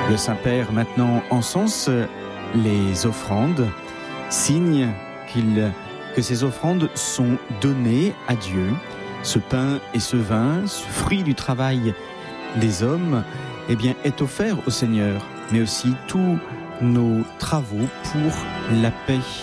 Le Saint-Père maintenant encense les offrandes, signe que ces offrandes sont données à Dieu. Ce pain et ce vin, ce fruit du travail des hommes, est offert au Seigneur, mais aussi tous nos travaux pour la paix.